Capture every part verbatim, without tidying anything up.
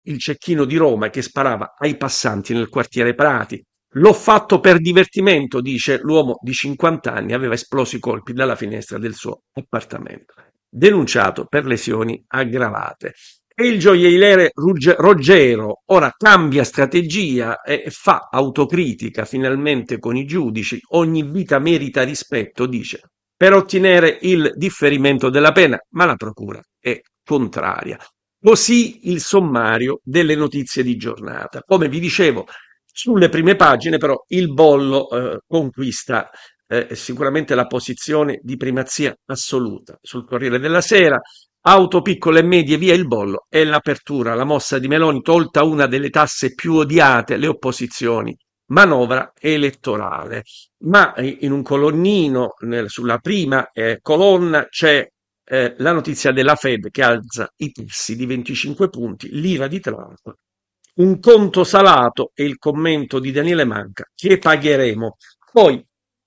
il cecchino di Roma che sparava ai passanti nel quartiere Prati. L'ho fatto per divertimento, dice l'uomo di cinquanta anni, aveva esploso i colpi dalla finestra del suo appartamento. Denunciato per lesioni aggravate. E il gioielliere Rugge- Ruggero ora cambia strategia e fa autocritica finalmente con i giudici. Ogni vita merita rispetto, dice, per ottenere il differimento della pena, ma la procura è contraria. Così il sommario delle notizie di giornata. Come vi dicevo, sulle prime pagine però il bollo eh, conquista eh, sicuramente la posizione di primazia assoluta. Sul Corriere della Sera, auto piccole e medie via il bollo e l'apertura, la mossa di Meloni tolta una delle tasse più odiate, le opposizioni, manovra elettorale. Ma eh, in un colonnino, nel- sulla prima eh, colonna, c'è eh, la notizia della Fed che alza i tassi di venticinque punti, l'ira di Trump, un conto salato e il commento di Daniele Manca che pagheremo. Poi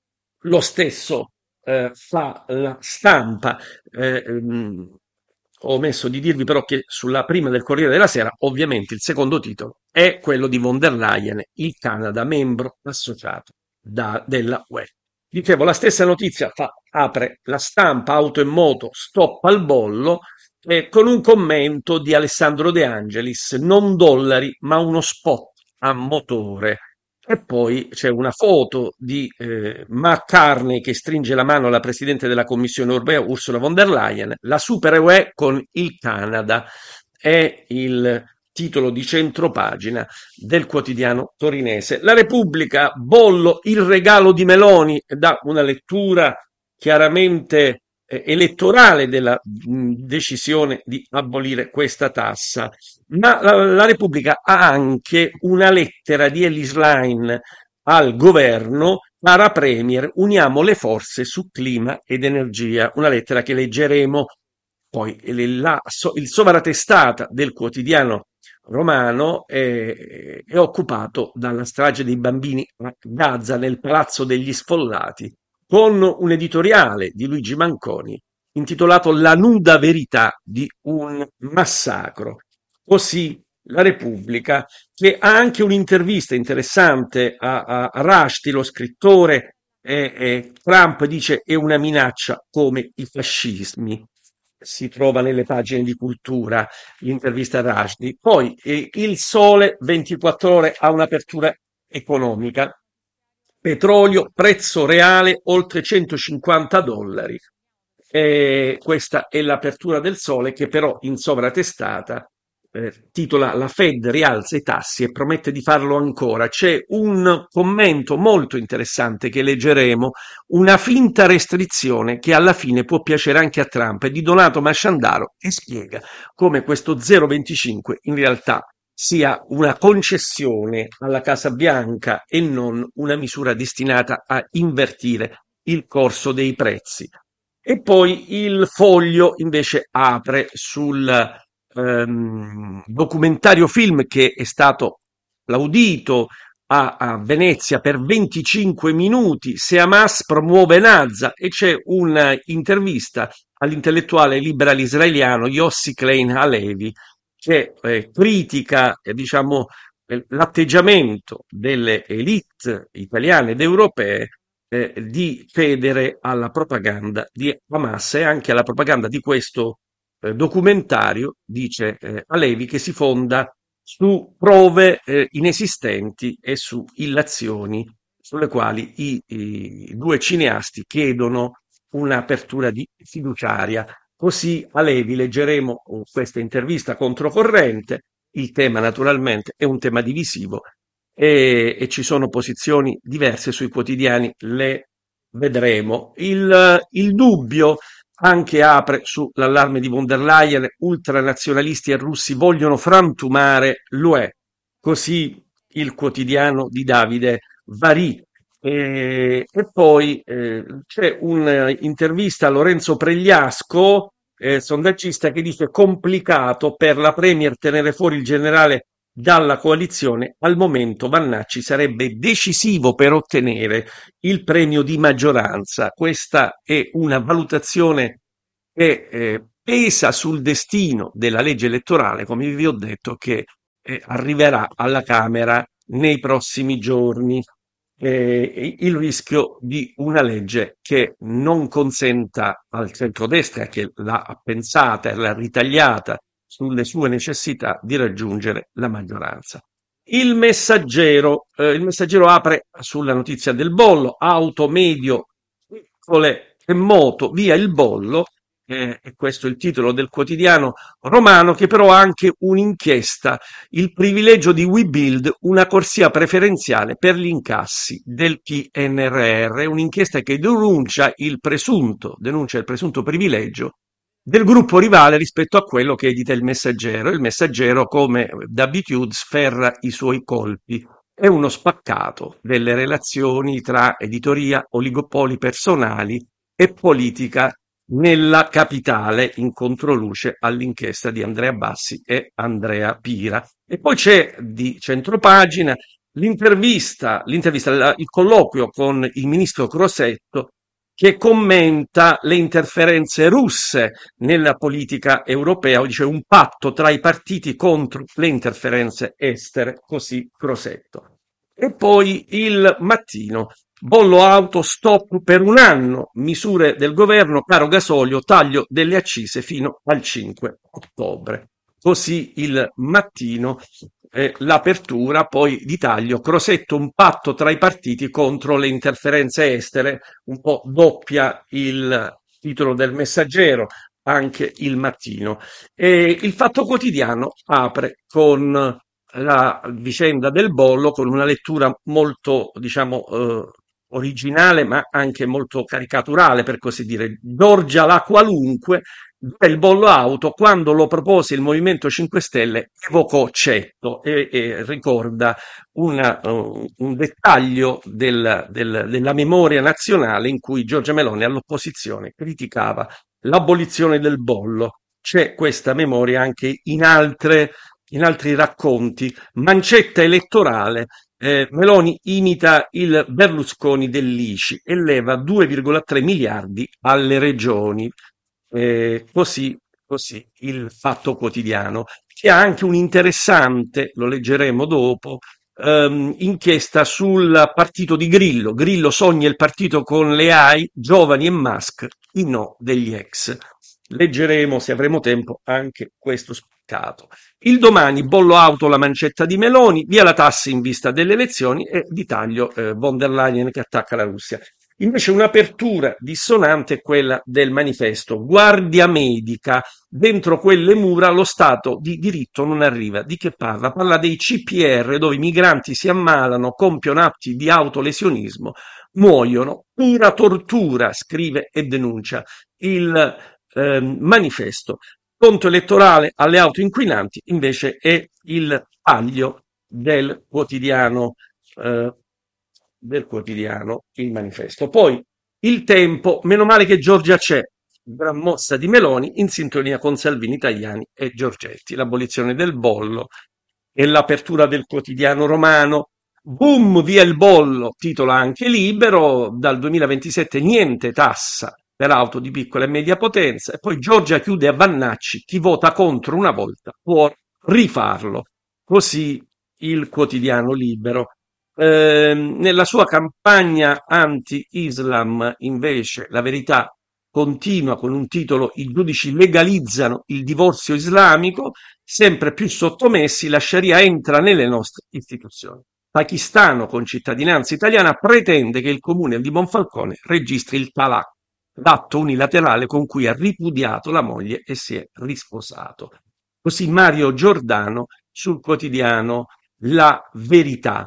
lo stesso eh, fa la stampa. eh, ehm, Ho omesso di dirvi però che sulla prima del Corriere della Sera, ovviamente il secondo titolo è quello di von der Leyen, il Canada membro associato da- della U E. Dicevo, la stessa notizia fa, apre la stampa, auto e moto, stop al bollo, eh, con un commento di Alessandro De Angelis, non dollari ma uno spot a motore. E poi c'è una foto di eh, McCartney che stringe la mano alla Presidente della Commissione europea, Ursula von der Leyen, la Super U E con il Canada. È il titolo di centropagina del quotidiano torinese. La Repubblica, bollo, il regalo di Meloni, dà una lettura chiaramente eh, elettorale della mh, decisione di abolire questa tassa. Ma la, la Repubblica ha anche una lettera di Elly Schlein al governo, cara Premier, uniamo le forze su clima ed energia. Una lettera che leggeremo poi. il- la- so- il sovratestata del quotidiano romano è, è occupato dalla strage dei bambini a Gaza nel Palazzo degli Sfollati, con un editoriale di Luigi Manconi intitolato La nuda verità di un massacro. Così la Repubblica, che ha anche un'intervista interessante a, a, a Rushdie, lo scrittore, e, e Trump dice è una minaccia come i fascismi. Si trova nelle pagine di cultura l'intervista a Rushdie. Poi eh, il Sole ventiquattro ore ha un'apertura economica. Petrolio, prezzo reale oltre centocinquanta dollari. E questa è l'apertura del Sole che però in sovratestata eh, titola La Fed rialza i tassi e promette di farlo ancora. C'è un commento molto interessante che leggeremo, una finta restrizione che alla fine può piacere anche a Trump, è di Donato Masciandaro e spiega come questo zero virgola venticinque in realtà sia una concessione alla Casa Bianca e non una misura destinata a invertire il corso dei prezzi. E poi il Foglio invece apre sul ehm, documentario film che è stato applaudito a, a Venezia per venticinque minuti, se Hamas promuove Nazza, e c'è un'intervista all'intellettuale liberal israeliano Yossi Klein Halevi che eh, critica eh, diciamo, eh, l'atteggiamento delle elite italiane ed europee eh, di cedere alla propaganda di Hamas e anche alla propaganda di questo eh, documentario, dice eh, Alevi, che si fonda su prove eh, inesistenti e su illazioni sulle quali i, i due cineasti chiedono un'apertura di fiduciaria. Così a Levi leggeremo uh, questa intervista controcorrente. Il tema naturalmente è un tema divisivo e, e ci sono posizioni diverse sui quotidiani, le vedremo. Il, il dubbio anche apre sull'allarme di von der Leyen, ultranazionalisti e russi vogliono frantumare l'U E, così il quotidiano di Davide Varì. E, e poi eh, c'è un'intervista a Lorenzo Pregliasco, eh, sondaggista, che dice complicato per la Premier tenere fuori il generale dalla coalizione. Al momento Vannacci sarebbe decisivo per ottenere il premio di maggioranza. Questa è una valutazione che eh, pesa sul destino della legge elettorale, come vi ho detto, che eh, arriverà alla Camera nei prossimi giorni. Eh, il rischio di una legge che non consenta al centrodestra, che l'ha pensata e l'ha ritagliata sulle sue necessità, di raggiungere la maggioranza. Il Messaggero, eh, il Messaggero apre sulla notizia del bollo, auto medio, piccole e moto, via il bollo, eh, e questo è il titolo del quotidiano romano, che però ha anche un'inchiesta, il privilegio di WeBuild, una corsia preferenziale per gli incassi del P N R R, un'inchiesta che denuncia il presunto, denuncia il presunto privilegio del gruppo rivale rispetto a quello che edita il Messaggero. Il Messaggero, come d'abitudine, sferra i suoi colpi. È uno spaccato delle relazioni tra editoria, oligopoli personali e politica nella capitale, in controluce all'inchiesta di Andrea Bassi e Andrea Pira. E poi c'è di centropagina l'intervista, l'intervista, la- il colloquio con il ministro Crosetto, che commenta le interferenze russe nella politica europea, o dice un patto tra i partiti contro le interferenze estere, così Crosetto. E poi il Mattino, bollo auto, stop per un anno, misure del governo, caro gasolio, taglio delle accise fino al cinque ottobre. Così il Mattino, eh, l'apertura, poi di taglio, Crosetto, un patto tra i partiti contro le interferenze estere, un po' doppia il titolo del Messaggero, anche il Mattino. E il Fatto Quotidiano apre con la vicenda del bollo, con una lettura molto, diciamo, eh, originale, ma anche molto caricaturale, per così dire. Giorgia la qualunque, il bollo auto, quando lo propose il Movimento cinque Stelle, evocò Cetto e, e ricorda una, uh, un dettaglio del- del- della memoria nazionale in cui Giorgia Meloni all'opposizione criticava l'abolizione del bollo. C'è questa memoria anche in altre in altri racconti. Mancetta elettorale, eh, Meloni imita il Berlusconi dell'I C I e leva due virgola tre miliardi alle regioni. Eh, così, così il Fatto Quotidiano, che ha anche un interessante, lo leggeremo dopo, ehm, inchiesta sul partito di Grillo. Grillo sogna il partito con le A I, giovani e Musk, i no degli ex. Leggeremo, se avremo tempo, anche questo spaccato. Il Domani, bollo auto, la mancetta di Meloni, via la tassa in vista delle elezioni, e di taglio eh, von der Leyen che attacca la Russia. Invece un'apertura dissonante è quella del Manifesto. Guardia medica, dentro quelle mura lo Stato di diritto non arriva. Di che parla? Parla dei C P R, dove i migranti si ammalano, compiono atti di autolesionismo, muoiono. Pura tortura, scrive e denuncia il eh, Manifesto. Conto elettorale alle auto inquinanti invece è il taglio del quotidiano, eh, del quotidiano Il Manifesto. Poi il Tempo, meno male che Giorgia c'è, gran mossa di Meloni in sintonia con Salvini, Tajani e Giorgetti, l'abolizione del bollo e l'apertura del quotidiano romano. Boom, via il bollo, titola anche Libero, dal duemilaventisette niente tassa per auto di piccola e media potenza. E poi Giorgia chiude a Vannacci, chi vota contro una volta può rifarlo. Così il quotidiano Libero. Eh, nella sua campagna anti-Islam, invece, La Verità continua con un titolo: i giudici legalizzano il divorzio islamico, sempre più sottomessi, la Sharia entra nelle nostre istituzioni. Pakistano con cittadinanza italiana pretende che il comune di Monfalcone registri il talaq, l'atto unilaterale con cui ha ripudiato la moglie e si è risposato. Così Mario Giordano sul quotidiano La Verità.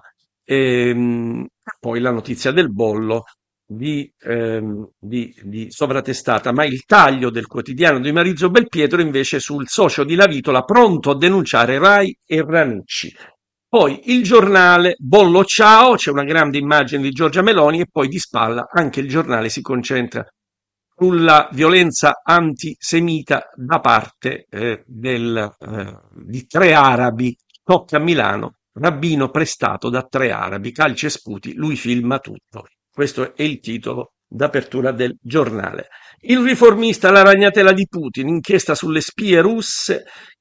Ehm, poi la notizia del bollo di, ehm, di, di sovratestata, ma il taglio del quotidiano di Maurizio Belpietro invece sul socio di Lavitola pronto a denunciare Rai e Ranucci. Poi il giornale, bollo ciao, c'è una grande immagine di Giorgia Meloni e poi di spalla anche il giornale si concentra sulla violenza antisemita da parte eh, del, eh, di tre arabi. Tocca a Milano, rabbino prestato da tre arabi, calci e sputi, lui filma tutto. Questo è il titolo d'apertura del giornale. Il riformista, la ragnatela di Putin, inchiesta sulle spie russe,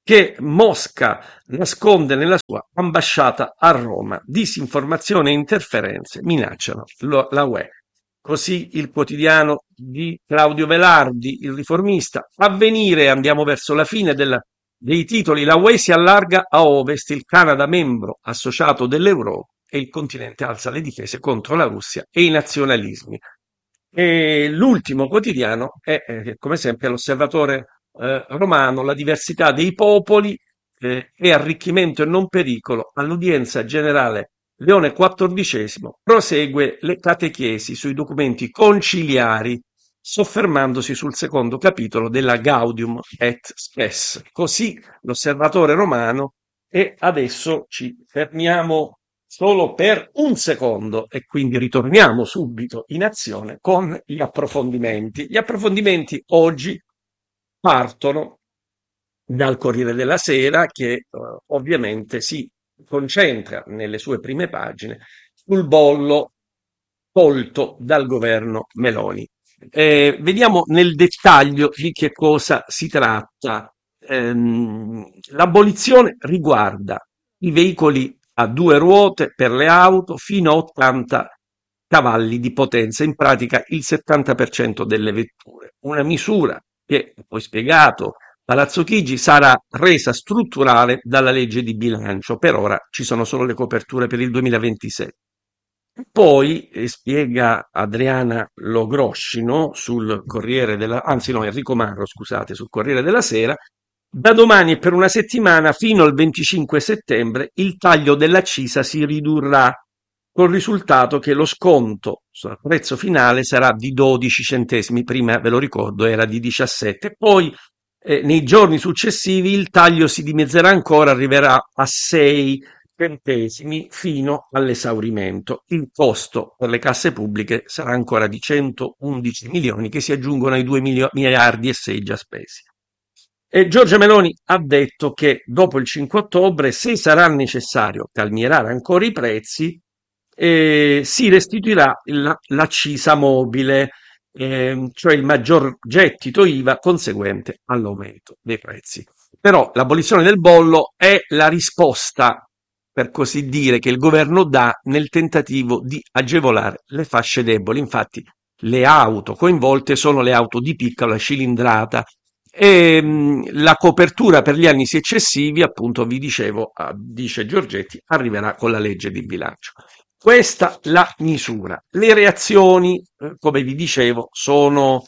che Mosca nasconde nella sua ambasciata a Roma. Disinformazione e interferenze minacciano lo- la U E. Così il quotidiano di Claudio Velardi, il riformista. Avvenire, andiamo verso la fine della- dei titoli. La U E si allarga a ovest, il Canada membro associato dell'Europa e il continente alza le difese contro la Russia e i nazionalismi. E l'ultimo quotidiano è, eh, come sempre, l'Osservatore eh, Romano, la diversità dei popoli eh, e arricchimento e non pericolo. All'udienza generale Leone quattordicesimo prosegue le catechesi sui documenti conciliari, soffermandosi sul secondo capitolo della Gaudium et Spes. Così l'Osservatore Romano, e adesso ci fermiamo solo per un secondo e quindi ritorniamo subito in azione con gli approfondimenti. Gli approfondimenti oggi partono dal Corriere della Sera che eh, ovviamente si concentra nelle sue prime pagine sul bollo tolto dal governo Meloni. Eh, vediamo nel dettaglio di che cosa si tratta. Ehm, l'abolizione riguarda i veicoli a due ruote per le auto fino a ottanta cavalli di potenza, in pratica il settanta per cento delle vetture. Una misura che, poi spiegato Palazzo Chigi, sarà resa strutturale dalla legge di bilancio. Per ora ci sono solo le coperture per il duemilaventisei. Poi eh, spiega Adriana Logroscino sul Corriere della, anzi no, Enrico Marro, scusate, sul Corriere della Sera, da domani e per una settimana fino al venticinque settembre il taglio dell'accisa si ridurrà, col risultato che lo sconto sul prezzo finale sarà di dodici centesimi, prima ve lo ricordo era di diciassette, poi eh, nei giorni successivi il taglio si dimezzerà ancora, arriverà a sei centesimi fino all'esaurimento. Il costo per le casse pubbliche sarà ancora di centoundici milioni che si aggiungono ai due miliardi e sei già spesi. E Giorgia Meloni ha detto che dopo il cinque ottobre, se sarà necessario calmierare ancora i prezzi, eh, si restituirà la- l'accisa mobile, ehm, cioè il maggior gettito I V A conseguente all'aumento dei prezzi. Però l'abolizione del bollo è la risposta, per così dire, che il governo dà nel tentativo di agevolare le fasce deboli. Infatti, le auto coinvolte sono le auto di piccola cilindrata e mh, la copertura per gli anni successivi, appunto, vi dicevo, ah, dice Giorgetti, arriverà con la legge di bilancio. Questa la misura. Le reazioni, eh, come vi dicevo, sono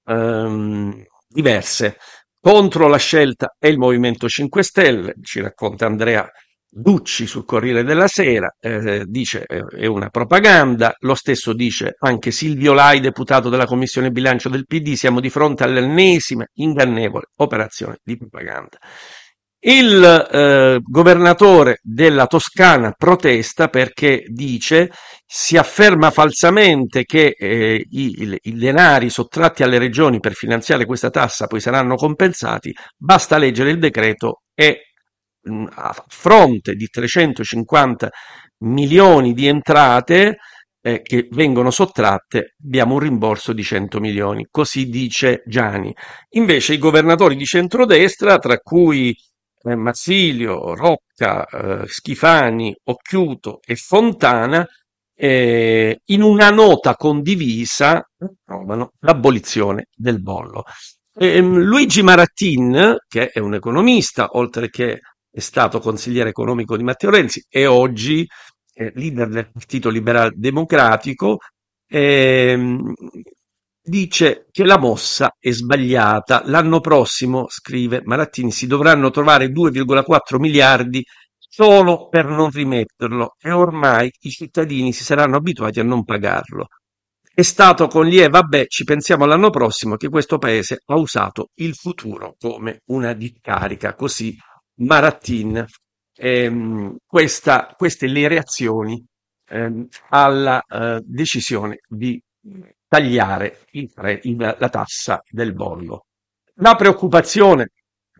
ehm, diverse. Contro la scelta è il Movimento cinque Stelle, ci racconta Andrea Ducci sul Corriere della Sera, eh, dice eh, è una propaganda, lo stesso dice anche Silvio Lai, deputato della Commissione Bilancio del P D, siamo di fronte all'ennesima ingannevole operazione di propaganda. Il eh, governatore della Toscana protesta perché dice si afferma falsamente che eh, i, i, i denari sottratti alle regioni per finanziare questa tassa poi saranno compensati, basta leggere il decreto e mh, a fronte di trecentocinquanta milioni di entrate eh, che vengono sottratte abbiamo un rimborso di cento milioni, così dice Gianni. Invece i governatori di centrodestra, tra cui eh, Marsilio, Rocca, eh, Schifani, Occhiuto e Fontana, eh, in una nota condivisa approvano l'abolizione del bollo. Ehm, Luigi Marattin, che è un economista, oltre che è stato consigliere economico di Matteo Renzi e oggi è leader del Partito Liberal Democratico, ehm, dice che la mossa è sbagliata. L'anno prossimo, scrive Marattini, si dovranno trovare due virgola quattro miliardi solo per non rimetterlo e ormai i cittadini si saranno abituati a non pagarlo. È stato con gli E, vabbè, ci pensiamo l'anno prossimo che questo paese ha usato il futuro come una discarica, così Marattin. Ehm, questa, queste le reazioni ehm, alla eh, decisione di tagliare il pre- il- la tassa del bollo. La preoccupazione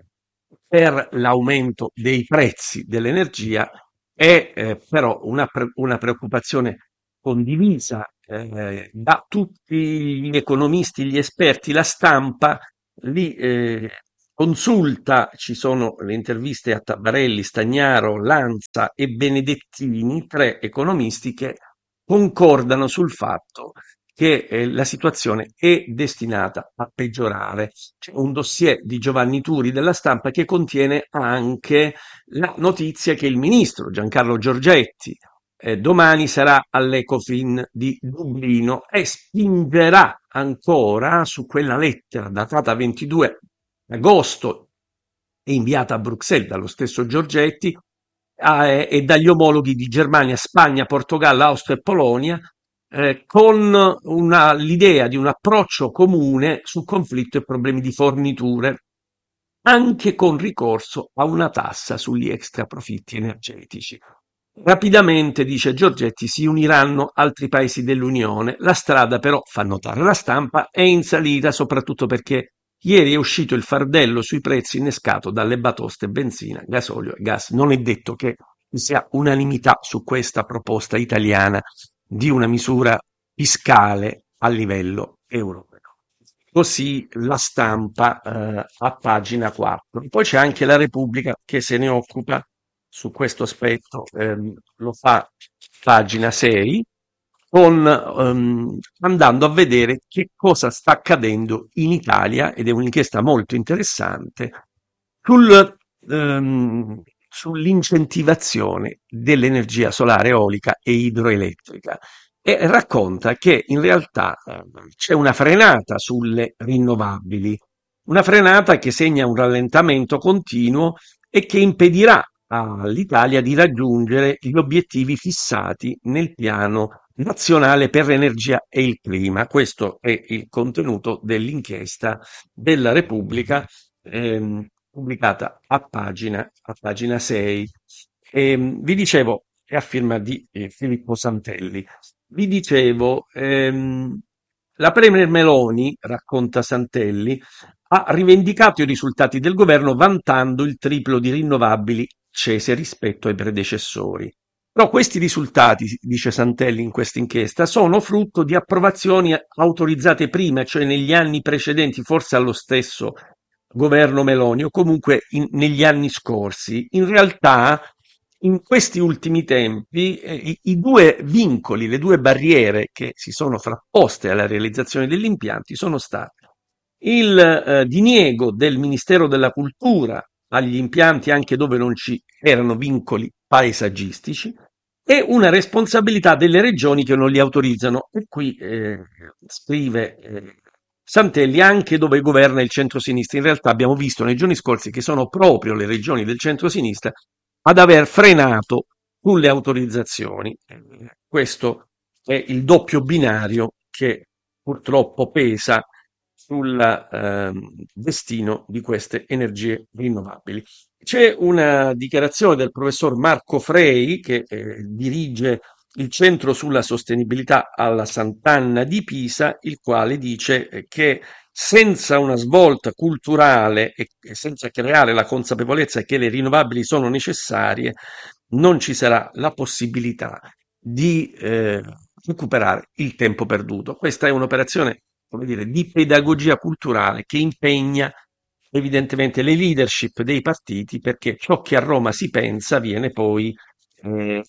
per l'aumento dei prezzi dell'energia è eh, però una, pre- una preoccupazione condivisa eh, da tutti gli economisti, gli esperti, la stampa li eh, Consulta, ci sono le interviste a Tabarelli, Stagnaro, Lanza e Benedettini, tre economisti che concordano sul fatto che eh, la situazione è destinata a peggiorare. C'è un dossier di Giovanni Turi della Stampa che contiene anche la notizia che il ministro Giancarlo Giorgetti eh, domani sarà all'Ecofin di Dublino e spingerà ancora su quella lettera datata ventidue agosto e inviata a Bruxelles dallo stesso Giorgetti eh, e dagli omologhi di Germania, Spagna, Portogallo, Austria e Polonia, eh, con una, l'idea di un approccio comune sul conflitto e problemi di forniture, anche con ricorso a una tassa sugli extraprofitti energetici. Rapidamente, dice Giorgetti, si uniranno altri paesi dell'Unione. La strada però, fa notare la Stampa, è in salita, soprattutto perché ieri è uscito il fardello sui prezzi innescato dalle batoste benzina, gasolio e gas. Non è detto che ci sia unanimità su questa proposta italiana di una misura fiscale a livello europeo. Così la Stampa eh, a pagina quattro. Poi c'è anche la Repubblica che se ne occupa su questo aspetto, ehm, lo fa pagina sei, con, ehm, andando a vedere che cosa sta accadendo in Italia, ed è un'inchiesta molto interessante, sul, ehm, sull'incentivazione dell'energia solare, eolica e idroelettrica e racconta che in realtà eh, c'è una frenata sulle rinnovabili, una frenata che segna un rallentamento continuo e che impedirà all'Italia di raggiungere gli obiettivi fissati nel piano nazionale per l'energia e il clima. Questo è il contenuto dell'inchiesta della Repubblica ehm, pubblicata a pagina, a pagina sei. Ehm, vi dicevo, è a firma di eh, Filippo Santelli. Vi dicevo, ehm, la Premier Meloni, racconta Santelli, ha rivendicato i risultati del governo vantando il triplo di rinnovabili accese rispetto ai predecessori. Però questi risultati, dice Santelli in questa inchiesta, sono frutto di approvazioni autorizzate prima, cioè negli anni precedenti, forse allo stesso governo Meloni o comunque in- negli anni scorsi. In realtà, in questi ultimi tempi, eh, i, i due vincoli, le due barriere che si sono frapposte alla realizzazione degli impianti sono stati il eh, diniego del Ministero della Cultura agli impianti anche dove non ci erano vincoli paesaggistici e una responsabilità delle regioni che non li autorizzano. E qui eh, scrive eh, Santelli anche dove governa il centro-sinistra. In realtà abbiamo visto nei giorni scorsi che sono proprio le regioni del centro-sinistra ad aver frenato sulle autorizzazioni. Questo è il doppio binario che purtroppo pesa sul ehm, destino di queste energie rinnovabili. C'è una dichiarazione del professor Marco Frei che eh, dirige il Centro sulla Sostenibilità alla Sant'Anna di Pisa, il quale dice eh, che senza una svolta culturale e e senza creare la consapevolezza che le rinnovabili sono necessarie, non ci sarà la possibilità di eh, recuperare il tempo perduto. Questa è un'operazione, come dire, di pedagogia culturale che impegna evidentemente le leadership dei partiti perché ciò che a Roma si pensa viene poi eh,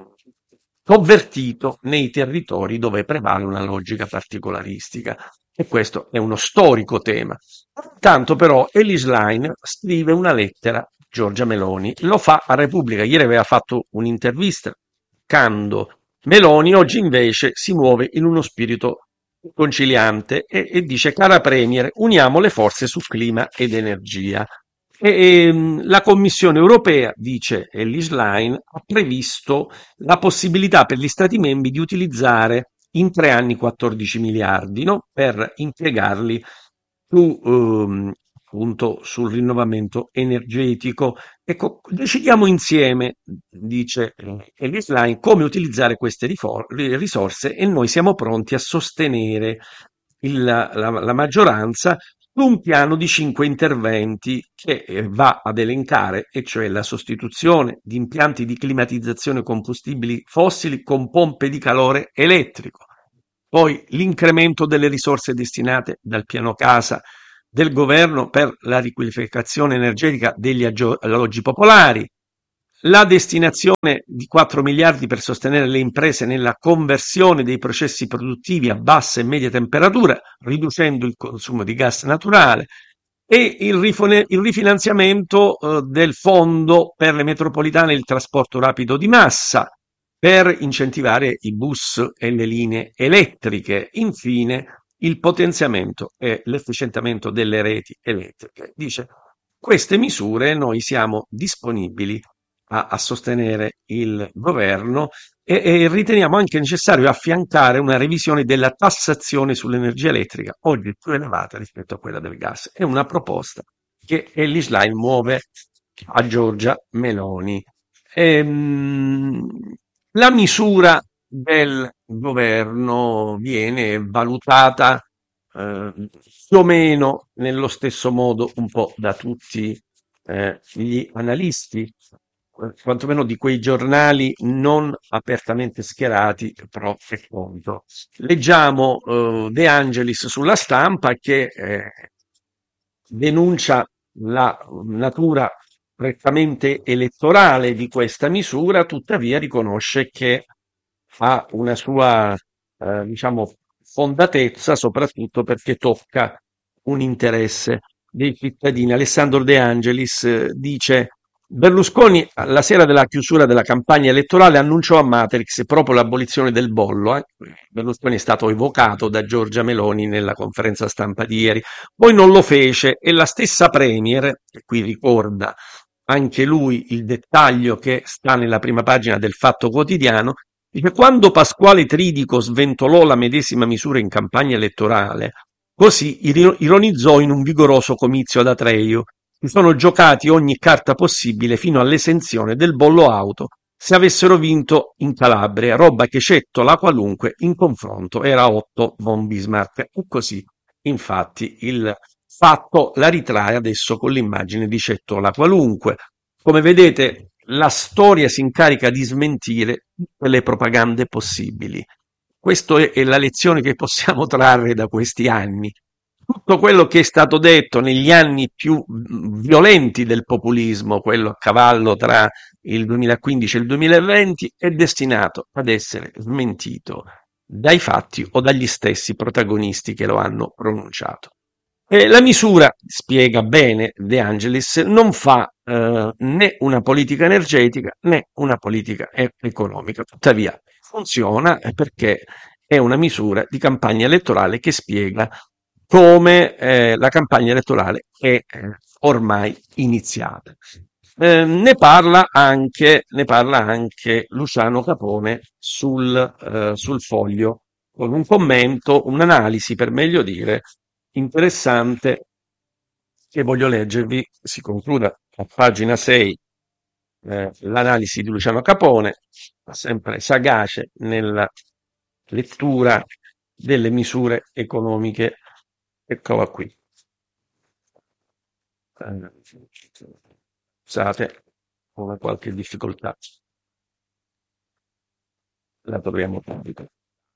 convertito nei territori dove prevale una logica particolaristica. E questo è uno storico tema. Tanto però Elly Schlein scrive una lettera a Giorgia Meloni, lo fa a Repubblica, ieri aveva fatto un'intervista Cando Meloni, oggi invece si muove in uno spirito conciliante e, e dice cara Premier, uniamo le forze su clima ed energia. E, ehm, la Commissione europea, dice Elly Schlein, ha previsto la possibilità per gli Stati membri di utilizzare in tre anni quattordici miliardi, no? Per impiegarli su, ehm, appunto, sul rinnovamento energetico. Ecco, decidiamo insieme, dice eh, Elly Schlein, come utilizzare queste rifor- risorse e noi siamo pronti a sostenere il- la, la maggioranza su un piano di cinque interventi che eh, va ad elencare, e cioè la sostituzione di impianti di climatizzazione combustibili fossili con pompe di calore elettrico, poi l'incremento delle risorse destinate dal piano casa del governo per la riqualificazione energetica degli alloggi popolari, la destinazione di quattro miliardi per sostenere le imprese nella conversione dei processi produttivi a bassa e media temperatura, riducendo il consumo di gas naturale, e il, rifone- il rifinanziamento eh, del fondo per le metropolitane e il trasporto rapido di massa, per incentivare i bus e le linee elettriche. Infine, il potenziamento e l'efficientamento delle reti elettriche. Dice, queste misure noi siamo disponibili a, a sostenere il governo e, e riteniamo anche necessario affiancare una revisione della tassazione sull'energia elettrica, oggi più elevata rispetto a quella del gas. È una proposta che Elly Schlein muove a Giorgia Meloni. Ehm, la misura del governo viene valutata eh, più o meno nello stesso modo un po' da tutti eh, gli analisti, eh, quantomeno di quei giornali non apertamente schierati pro e contro. Leggiamo eh, De Angelis sulla Stampa che eh, denuncia la natura prettamente elettorale di questa misura, tuttavia riconosce che ha una sua, eh, diciamo, fondatezza, soprattutto perché tocca un interesse dei cittadini. Alessandro De Angelis eh, dice: Berlusconi, la sera della chiusura della campagna elettorale, annunciò a Matrix proprio l'abolizione del bollo. eh. Berlusconi è stato evocato da Giorgia Meloni nella conferenza stampa di ieri, poi non lo fece e la stessa Premier, che qui ricorda anche lui il dettaglio che sta nella prima pagina del Fatto Quotidiano, dice: quando Pasquale Tridico sventolò la medesima misura in campagna elettorale, così iro- ironizzò in un vigoroso comizio ad Atreio. Si sono giocati ogni carta possibile fino all'esenzione del bollo auto se avessero vinto in Calabria, roba che Cetto la qualunque in confronto era Otto von Bismarck. E così, infatti, il fatto la ritrae adesso con l'immagine di Cetto la qualunque. Come vedete, la storia si incarica di smentire tutte le propagande possibili. Questa è la lezione che possiamo trarre da questi anni. Tutto quello che è stato detto negli anni più violenti del populismo, quello a cavallo tra il duemilaquindici e il duemilaventi, è destinato ad essere smentito dai fatti o dagli stessi protagonisti che lo hanno pronunciato. E la misura, spiega bene De Angelis, non fa eh, né una politica energetica né una politica e- economica. Tuttavia funziona perché è una misura di campagna elettorale che spiega come eh, la campagna elettorale è eh, ormai iniziata. Eh, ne parla anche, ne parla anche Luciano Capone sul, eh, sul Foglio, con un commento, un'analisi per meglio dire, interessante che voglio leggervi. Si conclude a pagina sei eh, l'analisi di Luciano Capone, sempre sagace nella lettura delle misure economiche. Eccola qui. Eh, scusate, ho qualche difficoltà. La troviamo subito.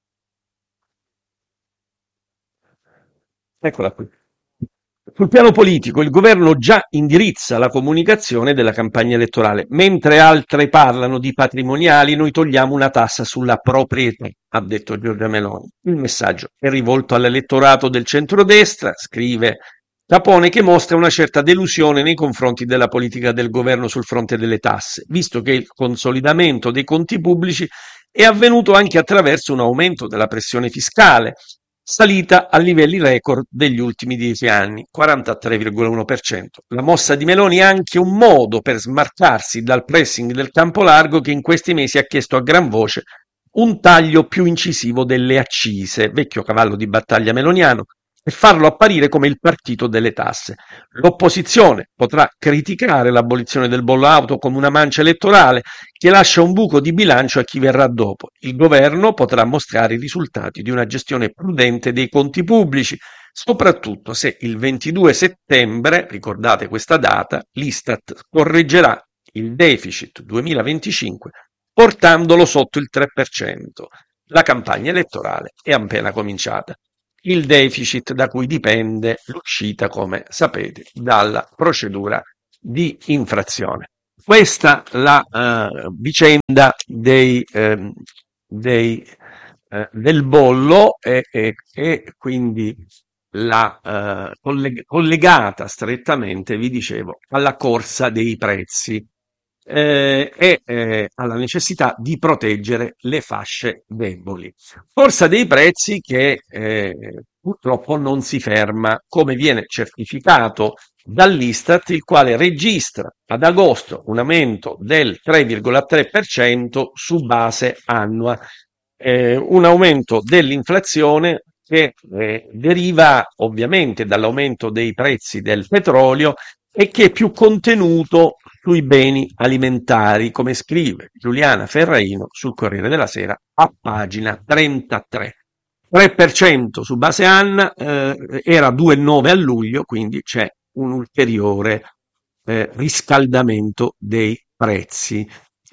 Eccola qui. Sul piano politico, il governo già indirizza la comunicazione della campagna elettorale. Mentre altre parlano di patrimoniali, noi togliamo una tassa sulla proprietà, ha detto Giorgia Meloni. Il messaggio è rivolto all'elettorato del centrodestra, scrive Capone, che mostra una certa delusione nei confronti della politica del governo sul fronte delle tasse, visto che il consolidamento dei conti pubblici è avvenuto anche attraverso un aumento della pressione fiscale, salita a livelli record degli ultimi dieci anni, quarantatré virgola uno per cento. La mossa di Meloni è anche un modo per smarcarsi dal pressing del campo largo che in questi mesi ha chiesto a gran voce un taglio più incisivo delle accise, vecchio cavallo di battaglia meloniano, e farlo apparire come il partito delle tasse. L'opposizione potrà criticare l'abolizione del bollo auto come una mancia elettorale che lascia un buco di bilancio a chi verrà dopo. Il governo potrà mostrare i risultati di una gestione prudente dei conti pubblici, soprattutto se il ventidue settembre, ricordate questa data, l'Istat correggerà il deficit duemilaventicinque portandolo sotto il tre per cento. La campagna elettorale è appena cominciata. il deficit da cui dipende l'uscita, come sapete, dalla procedura di infrazione. Questa la eh, vicenda dei, ehm, dei, eh, del bollo e, e- e quindi la, eh, colleg- collegata strettamente, vi dicevo, alla corsa dei prezzi eh, e eh, alla necessità di proteggere le fasce deboli. Corsa dei prezzi che eh, purtroppo non si ferma, come viene certificato dall'Istat, il quale registra ad agosto un aumento del tre virgola tre per cento su base annua, eh, un aumento dell'inflazione che eh, deriva ovviamente dall'aumento dei prezzi del petrolio e che è più contenuto sui beni alimentari, come scrive Giuliana Ferraino sul Corriere della Sera a pagina trentatré. tre per cento su base anna, eh, era due virgola nove a luglio, quindi c'è un ulteriore eh, riscaldamento dei prezzi.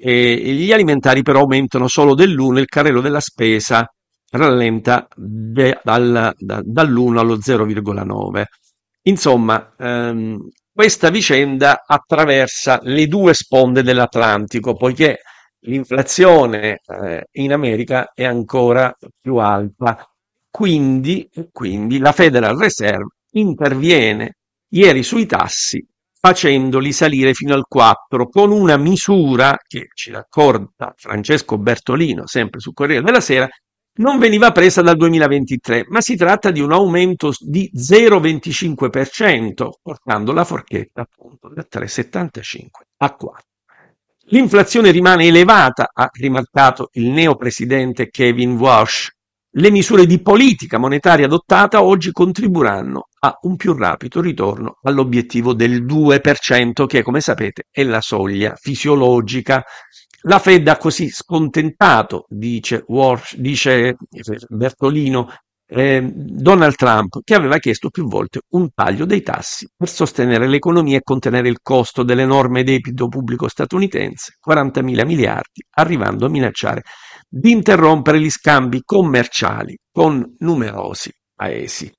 E gli alimentari però aumentano solo dell'uno, il carrello della spesa rallenta de- dal- da- dall'uno allo zero virgola nove. Insomma, ehm, questa vicenda attraversa le due sponde dell'Atlantico, poiché l'inflazione eh, in America è ancora più alta. Quindi, quindi la Federal Reserve interviene ieri sui tassi facendoli salire fino al quattro con una misura che ci racconta Francesco Bertolino, sempre sul Corriere della Sera, non veniva presa dal duemilaventitré, ma si tratta di un aumento di zero virgola venticinque per cento, portando la forchetta appunto da tre virgola settantacinque a quattro. L'inflazione rimane elevata, ha rimarcato il neopresidente Kevin Walsh. Le misure di politica monetaria adottata oggi contribuiranno a un più rapido ritorno all'obiettivo del due per cento, che come sapete è la soglia fisiologica. La Fed ha così scontentato, dice, Walsh, dice Bertolino, eh, Donald Trump, che aveva chiesto più volte un taglio dei tassi per sostenere l'economia e contenere il costo dell'enorme debito pubblico statunitense, quarantamila miliardi, arrivando a minacciare di interrompere gli scambi commerciali con numerosi paesi.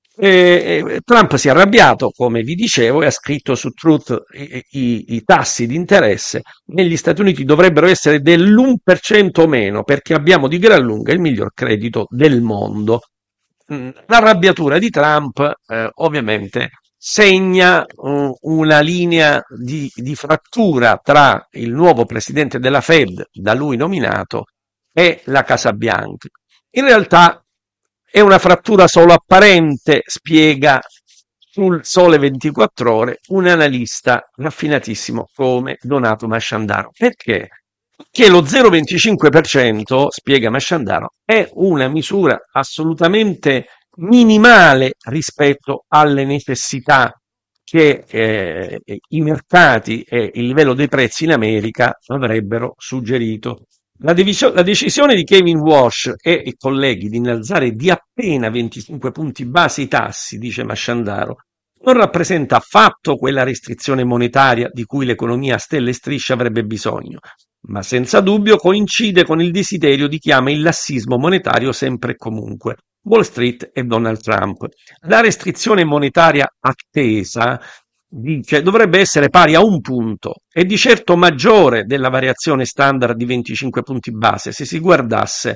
E, e, Trump si è arrabbiato, come vi dicevo, e ha scritto su Truth i, i, i tassi di interesse negli Stati Uniti dovrebbero essere dell'uno per cento o meno perché abbiamo di gran lunga il miglior credito del mondo. L'arrabbiatura di Trump eh, ovviamente segna uh, una linea di, di frattura tra il nuovo presidente della Fed, da lui nominato, e la Casa Bianca. In realtà è una frattura solo apparente, spiega sul Sole ventiquattro Ore un analista raffinatissimo come Donato Masciandaro. Perché? Che lo zero virgola venticinque per cento, spiega Masciandaro, è una misura assolutamente minimale rispetto alle necessità che eh, i mercati e il livello dei prezzi in America avrebbero suggerito. La, divisio- la decisione di Kevin Walsh e i colleghi di innalzare di appena venticinque punti base i tassi, dice Masciandaro, non rappresenta affatto quella restrizione monetaria di cui l'economia a stelle e strisce avrebbe bisogno, ma senza dubbio coincide con il desiderio di chi ama il lassismo monetario sempre e comunque, Wall Street e Donald Trump. La restrizione monetaria attesa, dice, dovrebbe essere pari a un punto e di certo maggiore della variazione standard di venticinque punti base se si guardasse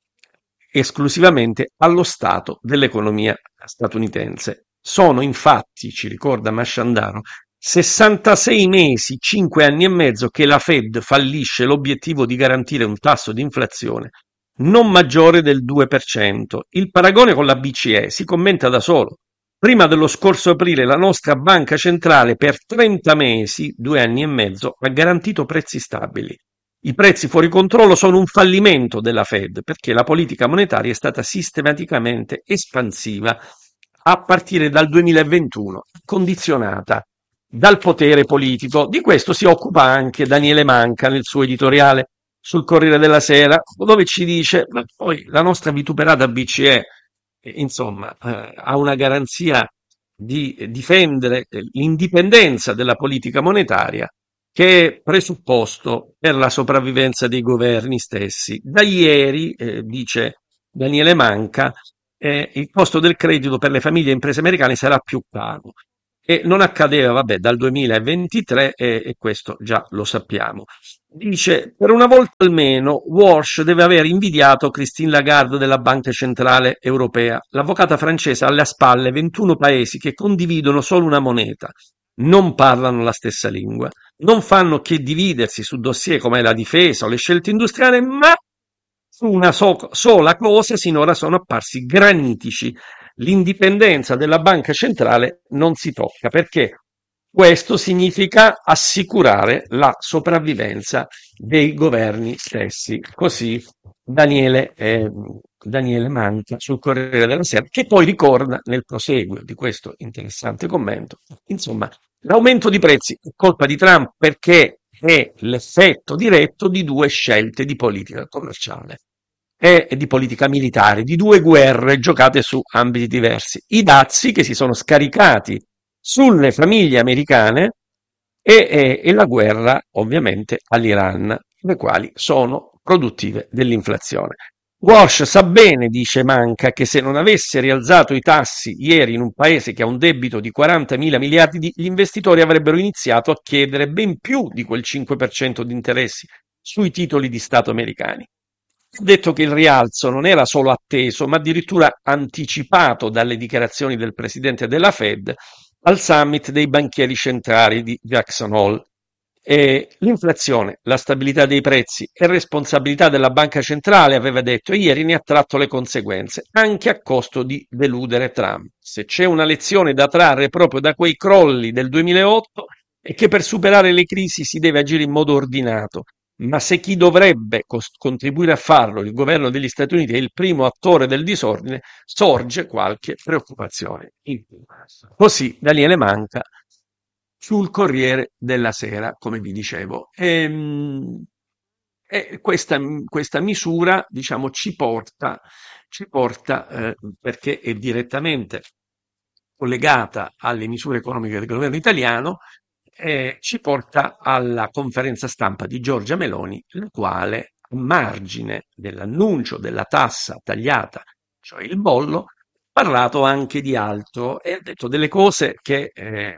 esclusivamente allo stato dell'economia statunitense. Sono infatti, ci ricorda Masciandaro, sessantasei mesi, cinque anni e mezzo che la Fed fallisce l'obiettivo di garantire un tasso di inflazione non maggiore del due per cento. Il paragone con la B C E si commenta da solo. Prima dello scorso aprile la nostra banca centrale per trenta mesi, due anni e mezzo, ha garantito prezzi stabili. I prezzi fuori controllo sono un fallimento della Fed perché la politica monetaria è stata sistematicamente espansiva a partire dal duemilaventuno, condizionata dal potere politico. Di questo si occupa anche Daniele Manca nel suo editoriale sul Corriere della Sera, dove ci dice ma poi la nostra vituperata B C E eh, insomma eh, ha una garanzia di difendere l'indipendenza della politica monetaria che è presupposto per la sopravvivenza dei governi stessi. Da ieri, eh, dice Daniele Manca, eh, il costo del credito per le famiglie e imprese americane sarà più caro. E non accadeva, vabbè, dal duemilaventitré e, e questo già lo sappiamo. Dice, per una volta almeno, Walsh deve aver invidiato Christine Lagarde della Banca Centrale Europea. L'avvocata francese ha alle spalle ventuno paesi che condividono solo una moneta, non parlano la stessa lingua, non fanno che dividersi su dossier come la difesa o le scelte industriali, ma su una so- sola cosa sinora sono apparsi granitici: l'indipendenza della banca centrale non si tocca, perché questo significa assicurare la sopravvivenza dei governi stessi. Così Daniele, eh, Daniele Manca sul Corriere della Sera, che poi ricorda nel proseguio di questo interessante commento. Insomma, l'aumento di prezzi è colpa di Trump perché è l'effetto diretto di due scelte di politica commerciale e di politica militare, di due guerre giocate su ambiti diversi. I dazi che si sono scaricati sulle famiglie americane e, e, e la guerra ovviamente all'Iran, le quali sono produttive dell'inflazione. Walsh sa bene, dice Manca, che se non avesse rialzato i tassi ieri in un paese che ha un debito di quarantamila miliardi, di, gli investitori avrebbero iniziato a chiedere ben più di quel cinque per cento di interessi sui titoli di Stato americani. Ha detto che il rialzo non era solo atteso, ma addirittura anticipato dalle dichiarazioni del presidente della Fed al summit dei banchieri centrali di Jackson Hole. E l'inflazione, la stabilità dei prezzi e responsabilità della banca centrale, aveva detto, e ieri ne ha tratto le conseguenze, anche a costo di deludere Trump. Se c'è una lezione da trarre proprio da quei crolli del duemilaotto è che per superare le crisi si deve agire in modo ordinato, ma se chi dovrebbe cos- contribuire a farlo, il governo degli Stati Uniti, è il primo attore del disordine, sorge qualche preoccupazione in più. Così Daniele Manca sul Corriere della Sera, come vi dicevo. Ehm, E, questa, questa misura, diciamo, ci porta, ci porta eh, perché è direttamente collegata alle misure economiche del governo italiano, eh, ci porta alla conferenza stampa di Giorgia Meloni, la quale, a margine dell'annuncio della tassa tagliata, cioè il bollo, ha parlato anche di altro e ha detto delle cose che eh,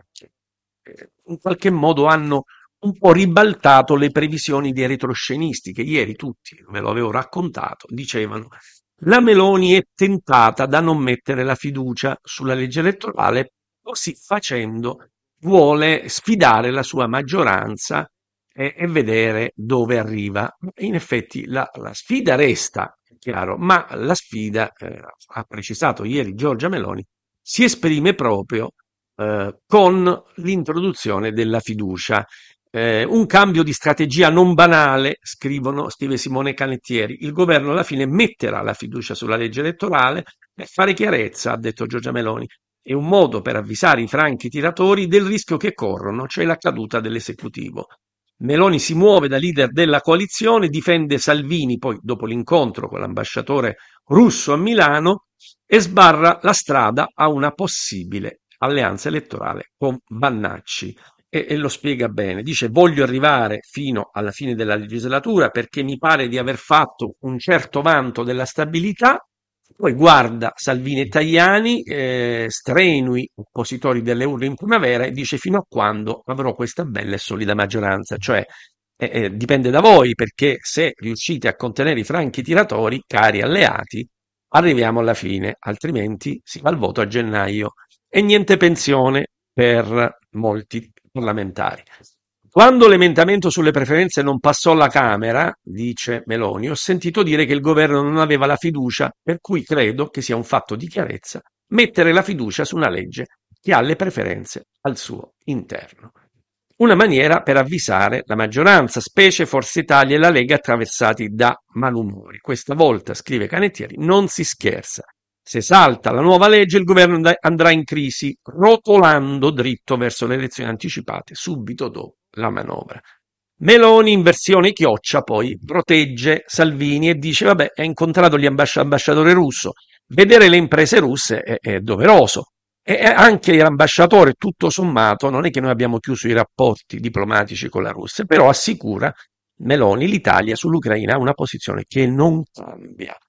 eh, in qualche modo hanno un po' ribaltato le previsioni dei retroscenisti, che ieri tutti, ve lo avevo raccontato, dicevano la Meloni è tentata da non mettere la fiducia sulla legge elettorale, così facendo vuole sfidare la sua maggioranza e, e vedere dove arriva. In effetti la, la sfida resta, è chiaro, ma la sfida, eh, ha precisato ieri Giorgia Meloni, si esprime proprio eh, con l'introduzione della fiducia. Eh, un cambio di strategia non banale, scrivono, scrive Simone Canettieri. Il governo alla fine metterà la fiducia sulla legge elettorale per fare chiarezza, ha detto Giorgia Meloni. È un modo per avvisare i franchi tiratori del rischio che corrono, cioè la caduta dell'esecutivo. Meloni si muove da leader della coalizione, difende Salvini, poi dopo l'incontro con l'ambasciatore russo a Milano, e sbarra la strada a una possibile alleanza elettorale con Bannacci. E, e lo spiega bene. Dice: voglio arrivare fino alla fine della legislatura perché mi pare di aver fatto un certo vanto della stabilità. Poi guarda Salvini e Tajani, eh, strenui oppositori delle urne in primavera, e dice: fino a quando avrò questa bella e solida maggioranza. Cioè, eh, eh, dipende da voi, perché se riuscite a contenere i franchi tiratori, cari alleati, arriviamo alla fine, altrimenti si va al voto a gennaio e niente pensione per molti parlamentari. Quando l'emendamento sulle preferenze non passò alla Camera, dice Meloni, ho sentito dire che il governo non aveva la fiducia, per cui credo che sia un fatto di chiarezza mettere la fiducia su una legge che ha le preferenze al suo interno. Una maniera per avvisare la maggioranza, specie Forza Italia e la Lega, attraversati da malumori. Questa volta, scrive Canettieri, non si scherza. Se salta la nuova legge, il governo andrà in crisi, rotolando dritto verso le elezioni anticipate subito dopo la manovra. Meloni, in versione chioccia, poi protegge Salvini e dice: vabbè, ha incontrato l'ambasciatore russo, vedere le imprese russe è, è doveroso. E anche l'ambasciatore, tutto sommato, non è che noi abbiamo chiuso i rapporti diplomatici con la Russia, però assicura Meloni, l'Italia sull'Ucraina ha una posizione che non cambia.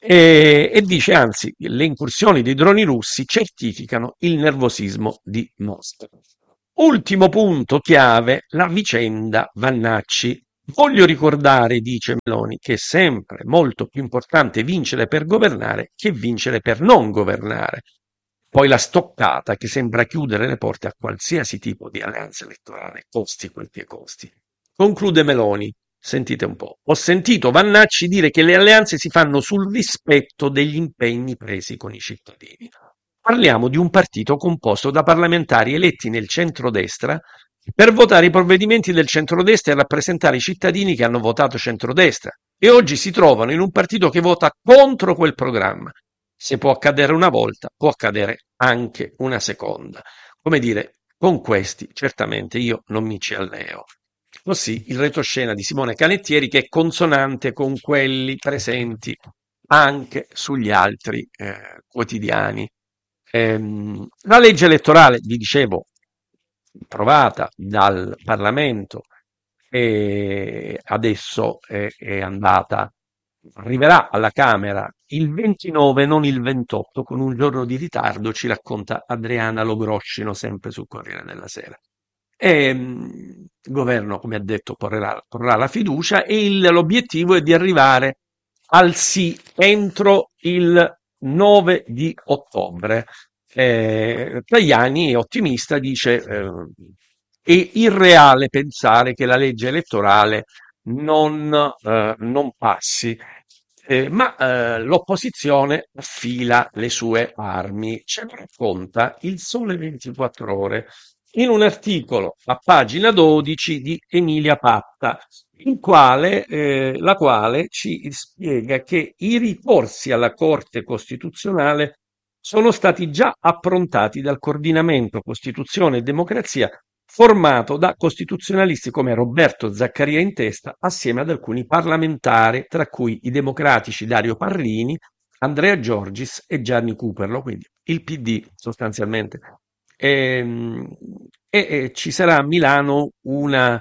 e, e dice anzi le incursioni dei droni russi certificano il nervosismo di Mosca. Ultimo punto chiave, la vicenda Vannacci. Voglio ricordare, dice Meloni, che è sempre molto più importante vincere per governare che vincere per non governare. Poi la stoccata che sembra chiudere le porte a qualsiasi tipo di alleanza elettorale, costi quel che costi. Conclude Meloni. Sentite un po'. Ho sentito Vannacci dire che le alleanze si fanno sul rispetto degli impegni presi con i cittadini. Parliamo di un partito composto da parlamentari eletti nel centrodestra per votare i provvedimenti del centrodestra e rappresentare i cittadini che hanno votato centrodestra e oggi si trovano in un partito che vota contro quel programma. Se può accadere una volta, può accadere anche una seconda. Come dire, con questi certamente io non mi ci alleo. Così il retroscena di Simone Canettieri che è consonante con quelli presenti anche sugli altri eh, quotidiani. Ehm, la legge elettorale, vi dicevo, approvata dal Parlamento e adesso è, è andata, arriverà alla Camera il ventinove, non il ventotto, con un giorno di ritardo, ci racconta Adriana Logroscino, sempre sul Corriere della Sera. E, mh, il governo, come ha detto, porrà, porrà la fiducia e il- l'obiettivo è di arrivare al sì entro il nove di ottobre. Eh, Tajani è ottimista, dice eh, è irreale pensare che la legge elettorale non, eh, non passi, eh, ma eh, l'opposizione affila le sue armi. Ce lo racconta il Sole ventiquattro Ore in un articolo a pagina dodici di Emilia Patta, in quale, eh, la quale ci spiega che i ricorsi alla Corte Costituzionale sono stati già approntati dal Coordinamento Costituzione e Democrazia, formato da costituzionalisti come Roberto Zaccaria in testa, assieme ad alcuni parlamentari, tra cui i democratici Dario Parrini, Andrea Giorgis e Gianni Cooperlo, quindi il P D sostanzialmente. Ehm, E, e ci sarà a Milano una,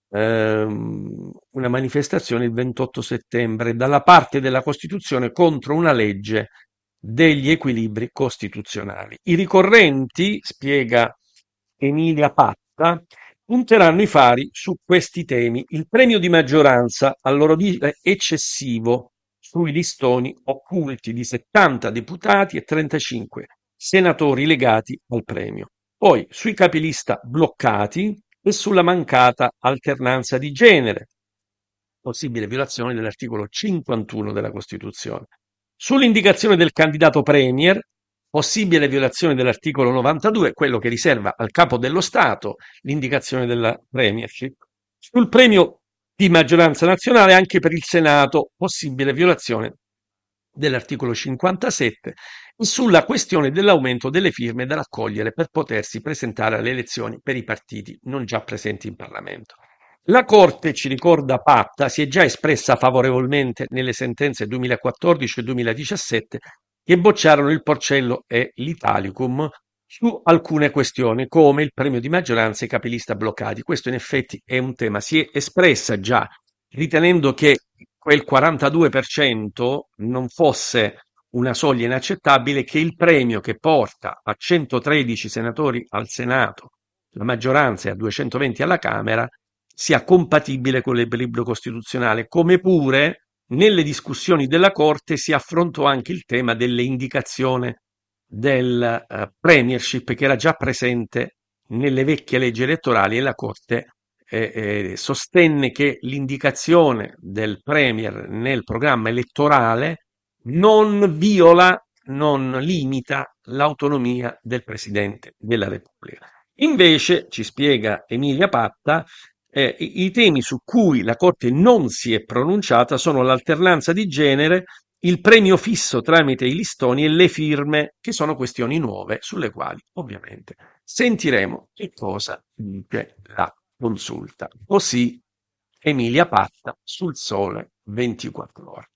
ehm, una manifestazione il ventotto settembre dalla parte della Costituzione contro una legge degli equilibri costituzionali. I ricorrenti, spiega Emilia Patta, punteranno i fari su questi temi. Il premio di maggioranza, a loro dire eccessivo, sui listoni occulti di settanta deputati e trentacinque senatori legati al premio. Poi sui capilista bloccati e sulla mancata alternanza di genere, possibile violazione dell'articolo cinquantuno della Costituzione. Sull'indicazione del candidato premier, possibile violazione dell'articolo novantadue, quello che riserva al capo dello Stato l'indicazione della premiership. Sul premio di maggioranza nazionale anche per il Senato, possibile violazione dell'articolo cinquantasette e sulla questione dell'aumento delle firme da raccogliere per potersi presentare alle elezioni per i partiti non già presenti in Parlamento. La Corte, ci ricorda Patta, si è già espressa favorevolmente nelle sentenze duemilaquattordici e duemiladiciassette che bocciarono il Porcello e l'Italicum su alcune questioni, come il premio di maggioranza e i capilista bloccati. Questo in effetti è un tema, si è espressa già ritenendo che quel quarantadue per cento non fosse una soglia inaccettabile, che il premio che porta a centotredici senatori al Senato, la maggioranza e a duecentoventi alla Camera, sia compatibile con l'equilibrio costituzionale, come pure nelle discussioni della Corte si affrontò anche il tema delle indicazioni del eh, premiership che era già presente nelle vecchie leggi elettorali e la Corte eh, eh, sostenne che l'indicazione del premier nel programma elettorale non viola, non limita l'autonomia del Presidente della Repubblica. Invece, ci spiega Emilia Patta, eh, i, i temi su cui la Corte non si è pronunciata sono l'alternanza di genere, il premio fisso tramite i listoni e le firme, che sono questioni nuove sulle quali ovviamente sentiremo che cosa dice la consulta. Così Emilia Patta sul Sole ventiquattro Ore.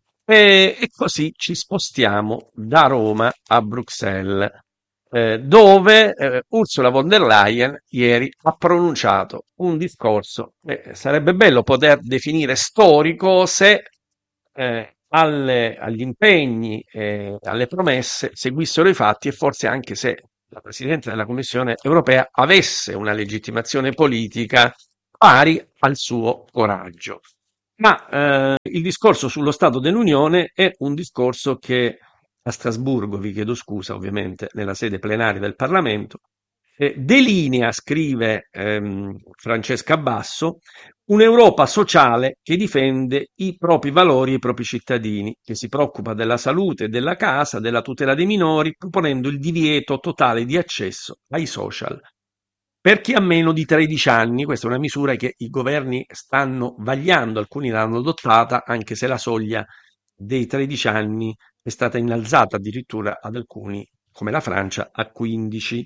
E, e così ci spostiamo da Roma a Bruxelles, eh, dove eh, Ursula von der Leyen ieri ha pronunciato un discorso, eh, sarebbe bello poter definire storico se eh, alle- agli impegni e alle promesse seguissero i fatti e forse anche se la Presidente della Commissione europea avesse una legittimazione politica pari al suo coraggio. Ma eh, il discorso sullo Stato dell'Unione è un discorso che a Strasburgo, vi chiedo scusa ovviamente, nella sede plenaria del Parlamento, eh, delinea, scrive ehm, Francesca Basso, un'Europa sociale che difende i propri valori e i propri cittadini, che si preoccupa della salute, della casa, della tutela dei minori, proponendo il divieto totale di accesso ai social. Per chi ha meno di tredici anni, questa è una misura che i governi stanno vagliando, alcuni l'hanno adottata, anche se la soglia dei tredici anni è stata innalzata addirittura ad alcuni, come la Francia, a quindici.